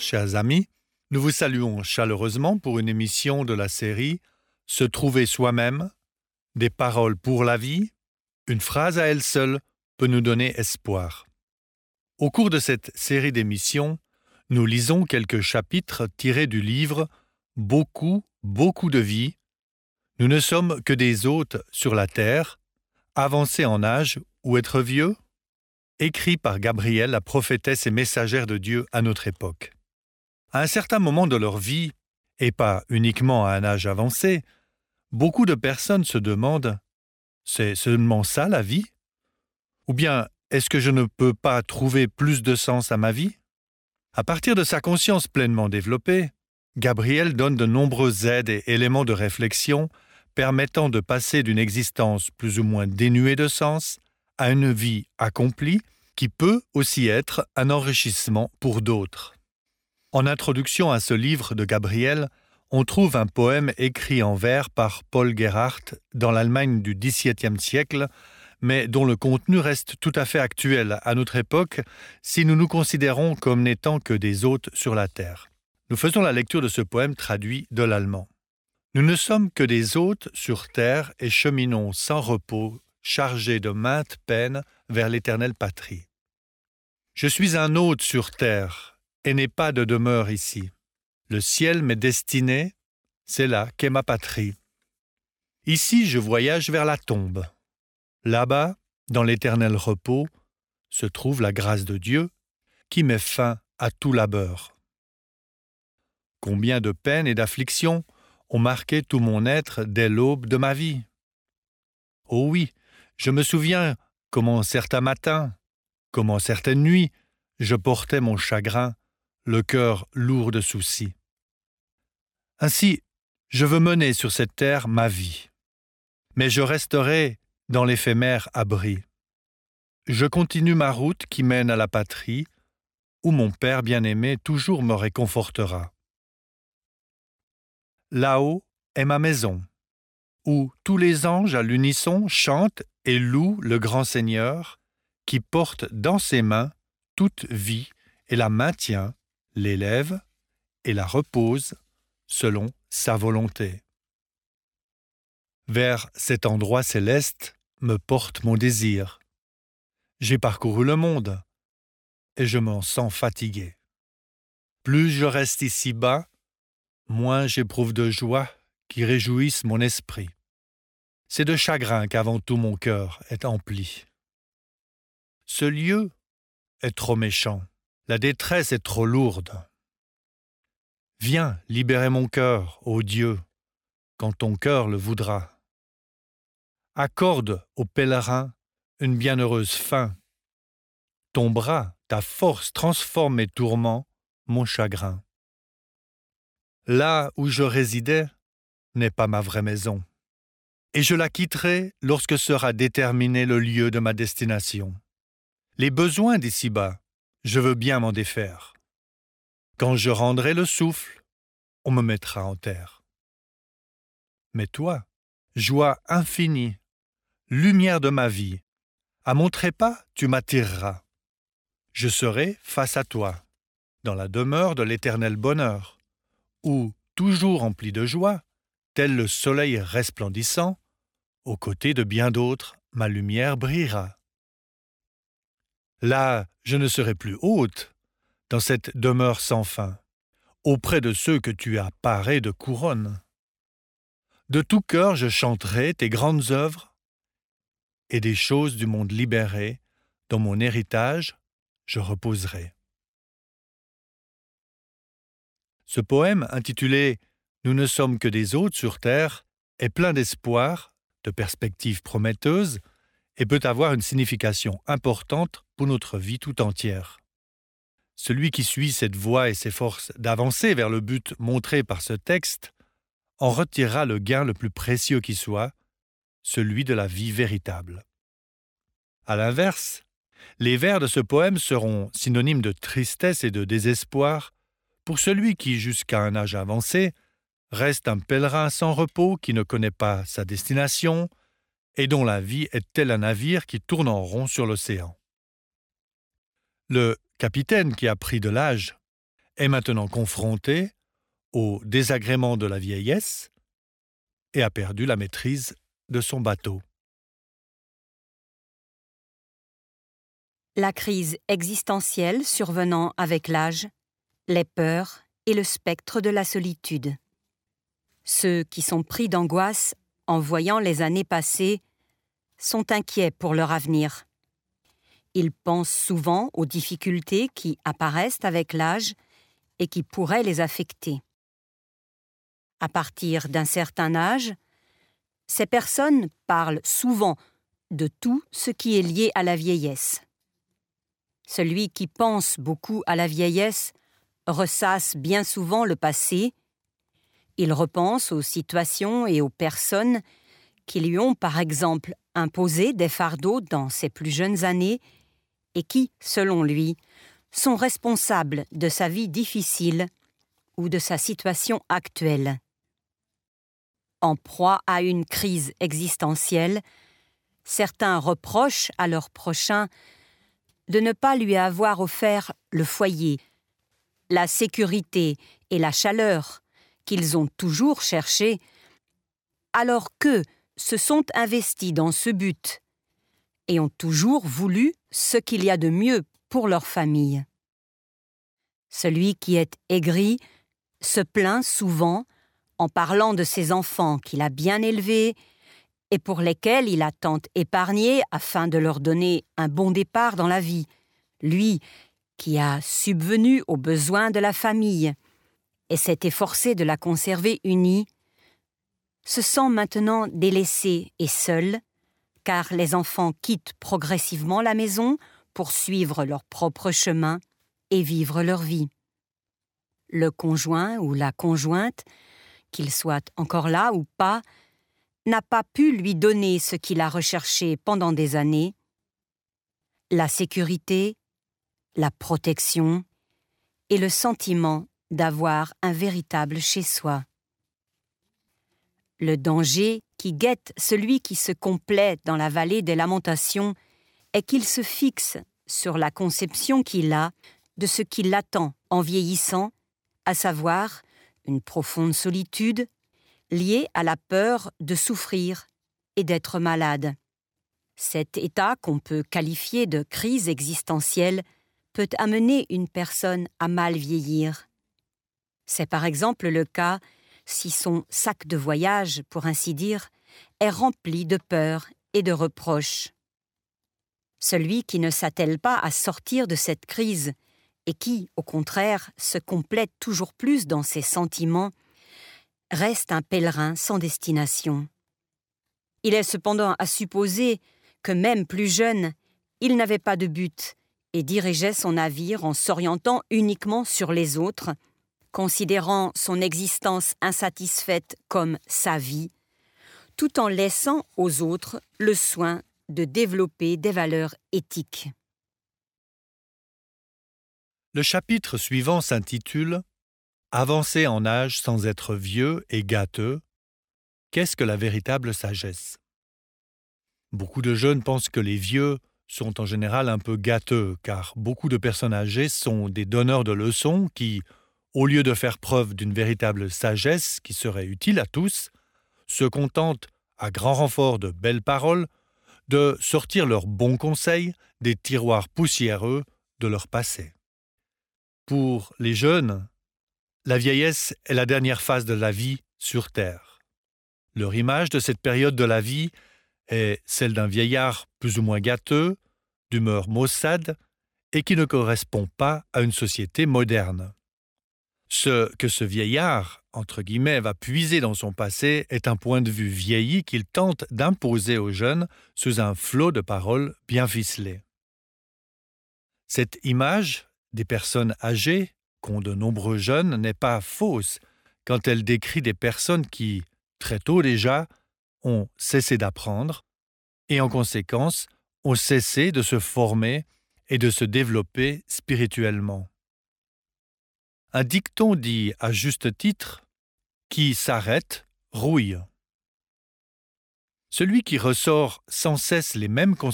chers amis, nous vous saluons chaleureusement pour une émission de la série « Se trouver soi-même, des paroles pour la vie ». Une phrase à elle seule peut nous donner espoir. Au cours de cette série d'émissions, nous lisons quelques chapitres tirés du livre « Beaucoup de vie ». Nous ne sommes que des hôtes sur la terre, avancés en âge ou être vieux, écrit par Gabrielle, la prophétesse et messagère de Dieu à notre époque. À un certain moment de leur vie, et pas uniquement à un âge avancé, beaucoup de personnes se demandent « C'est seulement ça la vie ?» Ou bien « Est-ce que je ne peux pas trouver plus de sens à ma vie ?» À partir de sa conscience pleinement développée, Gabrielle donne de nombreuses aides et éléments de réflexion permettant de passer d'une existence plus ou moins dénuée de sens à une vie accomplie qui peut aussi être un enrichissement pour d'autres. En introduction à ce livre de Gabrielle, on trouve un poème écrit en vers par Paul Gerhardt dans l'Allemagne du XVIIe siècle, mais dont le contenu reste tout à fait actuel à notre époque si nous nous considérons comme n'étant que des hôtes sur la terre. Nous faisons la lecture de ce poème traduit de l'allemand. Nous ne sommes que des hôtes sur terre et cheminons sans repos, chargés de maintes peines vers l'éternelle patrie. Je suis un hôte sur terre et n'ai pas de demeure ici. Le ciel m'est destiné, c'est là qu'est ma patrie. Ici, je voyage vers la tombe. Là-bas, dans l'éternel repos, se trouve la grâce de Dieu qui met fin à tout labeur. Combien de peines et d'afflictions ont marqué tout mon être dès l'aube de ma vie. Oh oui, je me souviens comment certains matins, comment certaines nuits, je portais mon chagrin, le cœur lourd de soucis. Ainsi, je veux mener sur cette terre ma vie, mais je resterai dans l'éphémère abri. Je continue ma route qui mène à la patrie, où mon Père bien-aimé toujours me réconfortera. Là-haut est ma maison, où tous les anges à l'unisson chantent et louent le grand Seigneur, qui porte dans ses mains toute vie et la maintient, l'élève et la repose selon sa volonté. Vers cet endroit céleste me porte mon désir. J'ai parcouru le monde et je m'en sens fatigué. Plus je reste ici-bas, moins j'éprouve de joie qui réjouissent mon esprit. C'est de chagrin qu'avant tout mon cœur est empli. Ce lieu est trop méchant, la détresse est trop lourde. Viens libérer mon cœur, ô Dieu, quand ton cœur le voudra. Accorde aux pèlerins une bienheureuse fin. Ton bras, ta force transforme mes tourments, mon chagrin. Là où je résidais n'est pas ma vraie maison, et je la quitterai lorsque sera déterminé le lieu de ma destination. Les besoins d'ici-bas, je veux bien m'en défaire. Quand je rendrai le souffle, on me mettra en terre. Mais toi, joie infinie, lumière de ma vie, à mon trépas tu m'attireras. Je serai face à toi, dans la demeure de l'éternel bonheur, où, toujours empli de joie, tel le soleil resplendissant, aux côtés de bien d'autres, ma lumière brillera. Là, je ne serai plus hôte, dans cette demeure sans fin, auprès de ceux que tu as parés de couronne. De tout cœur, je chanterai tes grandes œuvres et des choses du monde libéré, dans mon héritage, je reposerai. Ce poème, intitulé « Nous ne sommes que des hôtes sur terre », est plein d'espoir, de perspectives prometteuses et peut avoir une signification importante pour notre vie tout entière. Celui qui suit cette voie et s'efforce d'avancer vers le but montré par ce texte en retirera le gain le plus précieux qui soit, celui de la vie véritable. À l'inverse, les vers de ce poème seront synonymes de tristesse et de désespoir pour celui qui, jusqu'à un âge avancé, reste un pèlerin sans repos qui ne connaît pas sa destination et dont la vie est tel un navire qui tourne en rond sur l'océan. Le capitaine qui a pris de l'âge est maintenant confronté au désagrément de la vieillesse et a perdu la maîtrise de son bateau. La crise existentielle survenant avec l'âge, les peurs et le spectre de la solitude. Ceux qui sont pris d'angoisse en voyant les années passées sont inquiets pour leur avenir. Ils pensent souvent aux difficultés qui apparaissent avec l'âge et qui pourraient les affecter. À partir d'un certain âge, ces personnes parlent souvent de tout ce qui est lié à la vieillesse. Celui qui pense beaucoup à la vieillesse ressasse bien souvent le passé. Il repense aux situations et aux personnes qui lui ont, par exemple, imposé des fardeaux dans ses plus jeunes années et qui, selon lui, sont responsables de sa vie difficile ou de sa situation actuelle. En proie à une crise existentielle, certains reprochent à leur prochain de ne pas lui avoir offert le foyer, la sécurité et la chaleur qu'ils ont toujours cherchés, alors qu'eux se sont investis dans ce but et ont toujours voulu ce qu'il y a de mieux pour leur famille. Celui qui est aigri se plaint souvent en parlant de ses enfants qu'il a bien élevés et pour lesquels il a tant épargné afin de leur donner un bon départ dans la vie, lui qui a subvenu aux besoins de la famille et s'est efforcé de la conserver unie, se sent maintenant délaissé et seul, car les enfants quittent progressivement la maison pour suivre leur propre chemin et vivre leur vie. Le conjoint ou la conjointe, qu'il soit encore là ou pas, n'a pas pu lui donner ce qu'il a recherché pendant des années, la sécurité, la protection et le sentiment d'avoir un véritable chez-soi. Le danger qui guette celui qui se complaît dans la vallée des lamentations est qu'il se fixe sur la conception qu'il a de ce qui l'attend en vieillissant, à savoir une profonde solitude liée à la peur de souffrir et d'être malade. Cet état qu'on peut qualifier de crise existentielle peut amener une personne à mal vieillir. C'est par exemple le cas si son sac de voyage, pour ainsi dire, est rempli de peurs et de reproches. Celui qui ne s'attelle pas à sortir de cette crise et qui, au contraire, se complète toujours plus dans ses sentiments, reste un pèlerin sans destination. Il est cependant à supposer que même plus jeune, il n'avait pas de but et dirigeait son navire en s'orientant uniquement sur les autres, considérant son existence insatisfaite comme sa vie, tout en laissant aux autres le soin de développer des valeurs éthiques. Le chapitre suivant s'intitule « Avancer en âge sans être vieux et gâteux. Qu'est-ce que la véritable sagesse ?» Beaucoup de jeunes pensent que les vieux sont en général un peu gâteux, car beaucoup de personnes âgées sont des donneurs de leçons qui, au lieu de faire preuve d'une véritable sagesse qui serait utile à tous, se contentent, à grand renfort de belles paroles, de sortir leurs bons conseils des tiroirs poussiéreux de leur passé. Pour les jeunes, la vieillesse est la dernière phase de la vie sur Terre. Leur image de cette période de la vie est celle d'un vieillard plus ou moins gâteux, d'humeur maussade et qui ne correspond pas à une société moderne. Ce que ce vieillard, entre guillemets, va puiser dans son passé est un point de vue vieilli qu'il tente d'imposer aux jeunes sous un flot de paroles bien ficelées. Cette image des personnes âgées qu'ont de nombreux jeunes n'est pas fausse quand elle décrit des personnes qui, très tôt déjà, ont cessé d'apprendre et en conséquence ont cessé de se former et de se développer spirituellement. Un dicton dit à juste titre « Qui s'arrête, rouille ». Celui qui ressort sans cesse les mêmes